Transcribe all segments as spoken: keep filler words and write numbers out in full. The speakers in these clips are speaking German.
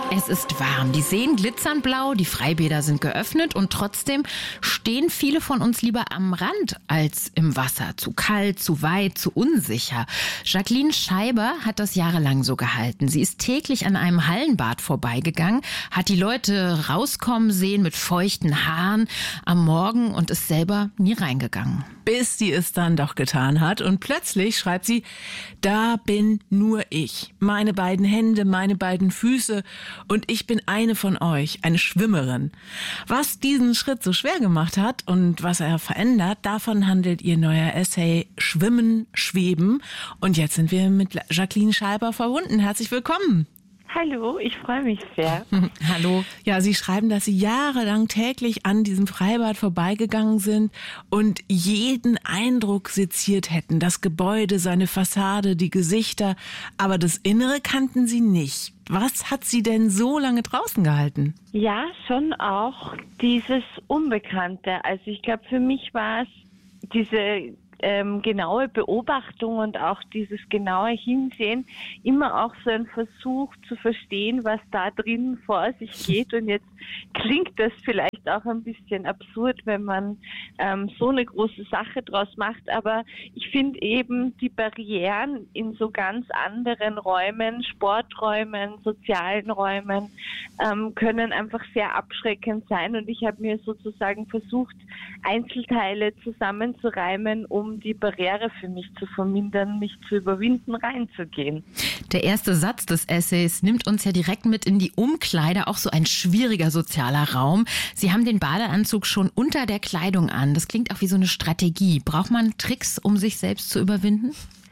Es ist warm, die Seen glitzern blau, die Freibäder sind geöffnet und trotzdem stehen viele von uns lieber am Rand als im Wasser. Zu kalt, zu weit, zu unsicher. Jacqueline Scheiber hat das jahrelang so gehalten. Sie ist täglich an einem Hallenbad vorbeigegangen, hat die Leute rauskommen sehen mit feuchten Haaren am Morgen und ist selber nie reingegangen. Bis sie es dann doch getan hat und plötzlich schreibt sie, da bin nur ich, meine beiden Hände, meine beiden Füße und ich bin eine von euch, eine Schwimmerin. Was diesen Schritt so schwer gemacht hat und was er verändert, davon handelt ihr neuer Essay Schwimmen, Schweben. Und jetzt sind wir mit Jacqueline Scheiber verbunden. Herzlich willkommen. Hallo, ich freue mich sehr. Hallo. Ja, Sie schreiben, dass Sie jahrelang täglich an diesem Freibad vorbeigegangen sind und jeden Eindruck seziert hätten. Das Gebäude, seine Fassade, die Gesichter, aber das Innere kannten Sie nicht. Was hat Sie denn so lange draußen gehalten? Ja, schon auch dieses Unbekannte. Also ich glaube, für mich war es diese Ähm, genaue Beobachtung und auch dieses genaue Hinsehen, immer auch so ein Versuch zu verstehen, was da drin vor sich geht. Und jetzt klingt das vielleicht auch ein bisschen absurd, wenn man ähm, so eine große Sache draus macht, aber ich finde eben die Barrieren in so ganz anderen Räumen, Sporträumen, sozialen Räumen, ähm, können einfach sehr abschreckend sein. Und ich habe mir sozusagen versucht, Einzelteile zusammenzureimen, um die Barriere für mich zu vermindern, mich zu überwinden, reinzugehen. Der erste Satz des Essays nimmt uns ja direkt mit in die Umkleide, auch so ein schwieriger sozialer Raum. Sie haben den Badeanzug schon unter der Kleidung an. Das klingt auch wie so eine Strategie. Braucht man Tricks, um sich selbst zu überwinden?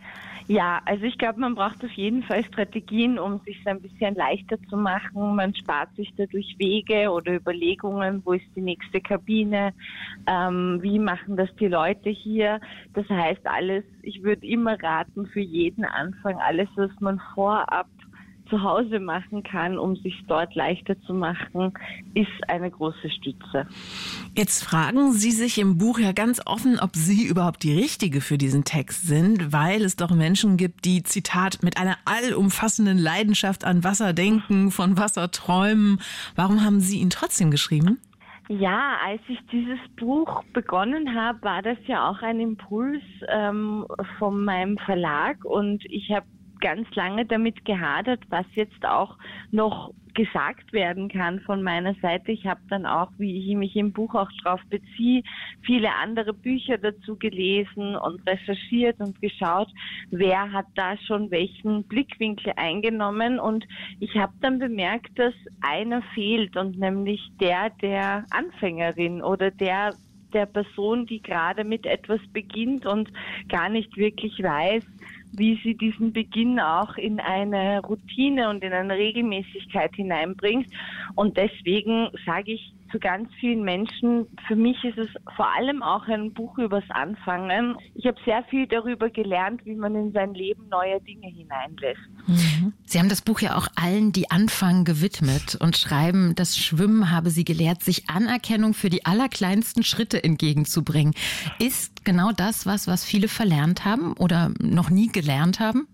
Ja, also ich glaube, man braucht auf jeden Fall Strategien, um es sich ein bisschen leichter zu machen. Man spart sich dadurch Wege oder Überlegungen, wo ist die nächste Kabine, ähm, wie machen das die Leute hier. Das heißt alles, ich würde immer raten, für jeden Anfang, alles, was man vorab zu Hause machen kann, um sich dort leichter zu machen, ist eine große Stütze. Jetzt fragen Sie sich im Buch ja ganz offen, ob Sie überhaupt die Richtige für diesen Text sind, weil es doch Menschen gibt, die, Zitat, mit einer allumfassenden Leidenschaft an Wasser denken, von Wasser träumen. Warum haben Sie ihn trotzdem geschrieben? Ja, als ich dieses Buch begonnen habe, war das ja auch ein Impuls ähm, von meinem Verlag und ich habe ganz lange damit gehadert, was jetzt auch noch gesagt werden kann von meiner Seite. Ich habe dann auch, wie ich mich im Buch auch drauf beziehe, viele andere Bücher dazu gelesen und recherchiert und geschaut, wer hat da schon welchen Blickwinkel eingenommen. Und ich habe dann bemerkt, dass einer fehlt und nämlich der der Anfängerin oder der der Person, die gerade mit etwas beginnt und gar nicht wirklich weiß, wie sie diesen Beginn auch in eine Routine und in eine Regelmäßigkeit hineinbringt. Und deswegen sage ich zu ganz vielen Menschen, für mich ist es vor allem auch ein Buch übers Anfangen. Ich habe sehr viel darüber gelernt, wie man in sein Leben neue Dinge hineinlässt. Mhm. Sie haben das Buch ja auch allen, die anfangen, gewidmet und schreiben, das Schwimmen habe Sie gelehrt, sich Anerkennung für die allerkleinsten Schritte entgegenzubringen. Ist genau das was, was viele verlernt haben oder noch nie gelernt haben?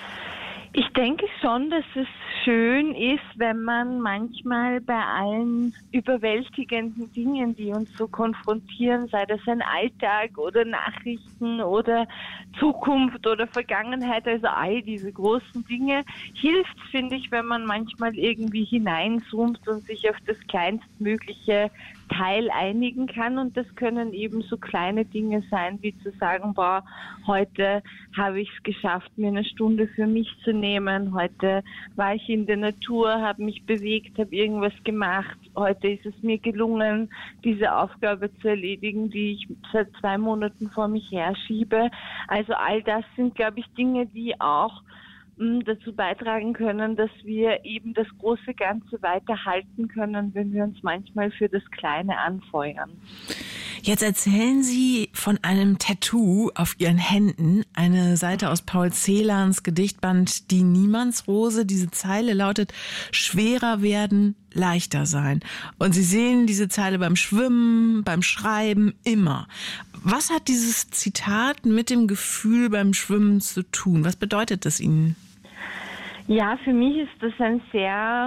Ich denke schon, dass es schön ist, wenn man manchmal bei allen überwältigenden Dingen, die uns so konfrontieren, sei das ein Alltag oder Nachrichten oder Zukunft oder Vergangenheit, also all diese großen Dinge, hilft, finde ich, wenn man manchmal irgendwie hineinzoomt und sich auf das kleinstmögliche Teil einigen kann. Und das können eben so kleine Dinge sein, wie zu sagen, boah, heute habe ich es geschafft, mir eine Stunde für mich zu nehmen. Heute war ich in der Natur, habe mich bewegt, habe irgendwas gemacht. Heute ist es mir gelungen, diese Aufgabe zu erledigen, die ich seit zwei Monaten vor mich herschiebe. Also all das sind, glaube ich, Dinge, die auch dazu beitragen können, dass wir eben das große Ganze weiterhalten können, wenn wir uns manchmal für das Kleine anfeuern. Jetzt erzählen Sie von einem Tattoo auf Ihren Händen, eine Seite aus Paul Celans Gedichtband Die Niemandsrose. Diese Zeile lautet, schwerer werden, leichter sein. Und Sie sehen diese Zeile beim Schwimmen, beim Schreiben, immer. Was hat dieses Zitat mit dem Gefühl beim Schwimmen zu tun? Was bedeutet das Ihnen? Ja, für mich ist das ein sehr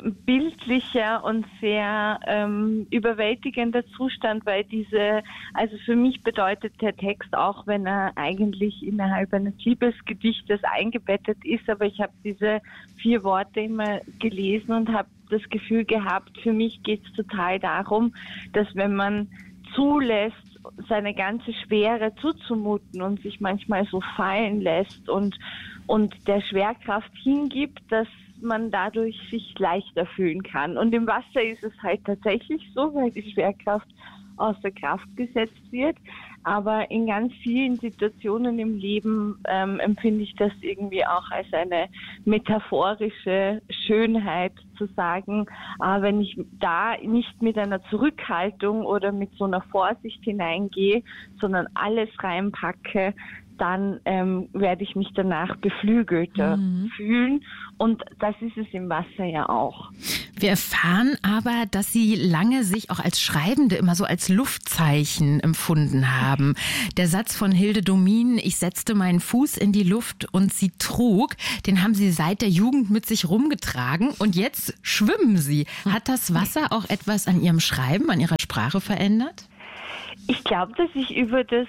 bildlicher und sehr ähm, überwältigender Zustand, weil diese, also für mich bedeutet der Text auch, wenn er eigentlich innerhalb eines Liebesgedichtes eingebettet ist, aber ich habe diese vier Worte immer gelesen und habe das Gefühl gehabt, für mich geht es total darum, dass wenn man zulässt, seine ganze Schwere zuzumuten und sich manchmal so fallen lässt und, und der Schwerkraft hingibt, dass man dadurch sich leichter fühlen kann. Und im Wasser ist es halt tatsächlich so, weil die Schwerkraft außer Kraft gesetzt wird. Aber in ganz vielen Situationen im Leben ähm, empfinde ich das irgendwie auch als eine metaphorische Schönheit zu sagen, äh, wenn ich da nicht mit einer Zurückhaltung oder mit so einer Vorsicht hineingehe, sondern alles reinpacke, dann ähm, werde ich mich danach beflügelter mhm. fühlen. Und das ist es im Wasser ja auch. Wir erfahren aber, dass Sie lange sich auch als Schreibende immer so als Luftzeichen empfunden haben. Der Satz von Hilde Domin, ich setzte meinen Fuß in die Luft und sie trug, den haben Sie seit der Jugend mit sich rumgetragen und jetzt schwimmen Sie. Hat das Wasser auch etwas an Ihrem Schreiben, an Ihrer Sprache verändert? Ich glaube, dass ich über das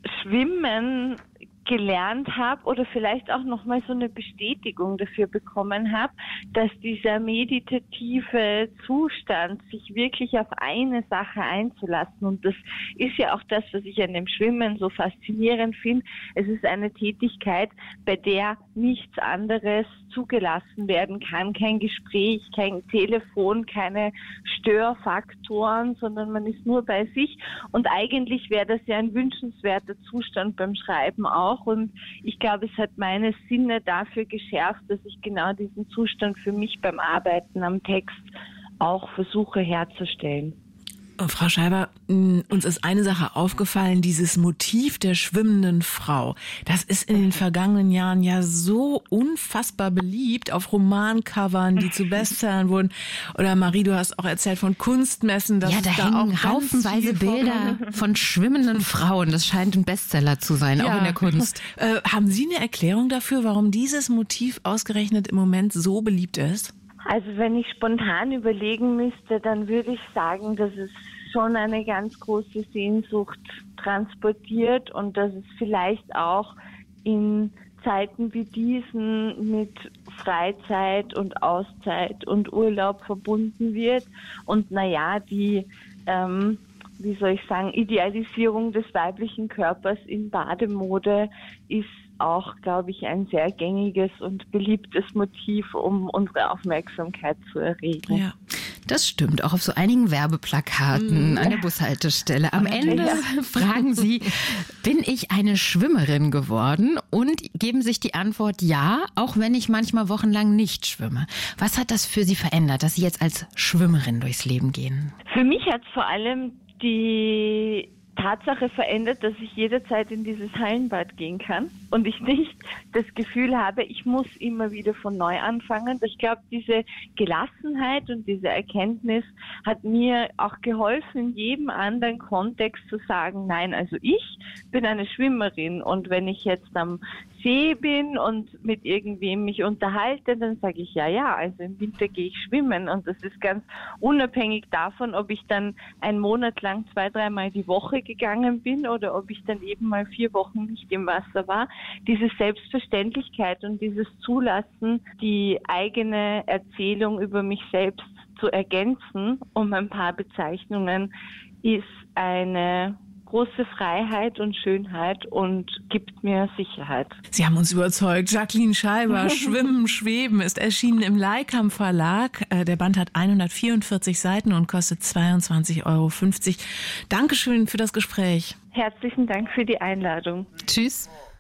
Schwimmen gelernt habe oder vielleicht auch nochmal so eine Bestätigung dafür bekommen habe, dass dieser meditative Zustand, sich wirklich auf eine Sache einzulassen, und das ist ja auch das, was ich an dem Schwimmen so faszinierend finde, es ist eine Tätigkeit, bei der nichts anderes zugelassen werden kann, kein Gespräch, kein Telefon, keine Störfaktoren, sondern man ist nur bei sich, und eigentlich wäre das ja ein wünschenswerter Zustand beim Schreiben auch. Und ich glaube, es hat meine Sinne dafür geschärft, dass ich genau diesen Zustand für mich beim Arbeiten am Text auch versuche herzustellen. Frau Scheiber, uns ist eine Sache aufgefallen, dieses Motiv der schwimmenden Frau. Das ist in den vergangenen Jahren ja so unfassbar beliebt auf Romancovern, die zu Bestsellern wurden. Oder Marie, du hast auch erzählt von Kunstmessen. Dass ja, da, da hängen auch haufenweise Bilder von schwimmenden Frauen. Das scheint ein Bestseller zu sein, ja. Auch in der Kunst. Äh, haben Sie eine Erklärung dafür, warum dieses Motiv ausgerechnet im Moment so beliebt ist? Also wenn ich spontan überlegen müsste, dann würde ich sagen, dass es schon eine ganz große Sehnsucht transportiert und dass es vielleicht auch in Zeiten wie diesen mit Freizeit und Auszeit und Urlaub verbunden wird. Und naja, die, ähm, wie soll ich sagen, Idealisierung des weiblichen Körpers in Bademode ist auch, glaube ich, ein sehr gängiges und beliebtes Motiv, um unsere Aufmerksamkeit zu erregen. Ja, das stimmt. Auch auf so einigen Werbeplakaten mm. an der Bushaltestelle. Am Ende ja. fragen Sie, bin ich eine Schwimmerin geworden? Und geben sich die Antwort ja, auch wenn ich manchmal wochenlang nicht schwimme. Was hat das für Sie verändert, dass Sie jetzt als Schwimmerin durchs Leben gehen? Für mich hat es vor allem die Tatsache verändert, dass ich jederzeit in dieses Hallenbad gehen kann und ich nicht das Gefühl habe, ich muss immer wieder von neu anfangen. Ich glaube, diese Gelassenheit und diese Erkenntnis hat mir auch geholfen, in jedem anderen Kontext zu sagen, nein, also ich bin eine Schwimmerin, und wenn ich jetzt am See bin und mit irgendwem mich unterhalte, dann sage ich ja, ja, also im Winter gehe ich schwimmen, und das ist ganz unabhängig davon, ob ich dann einen Monat lang zwei, dreimal die Woche gegangen bin oder ob ich dann eben mal vier Wochen nicht im Wasser war. Diese Selbstverständlichkeit und dieses Zulassen, die eigene Erzählung über mich selbst zu ergänzen um ein paar Bezeichnungen, ist eine große Freiheit und Schönheit und gibt mir Sicherheit. Sie haben uns überzeugt. Jacqueline Scheiber, Schwimmen, Schweben ist erschienen im Leikam Verlag. Der Band hat hundertvierundvierzig Seiten und kostet zweiundzwanzig Euro fünfzig. Dankeschön für das Gespräch. Herzlichen Dank für die Einladung. Tschüss.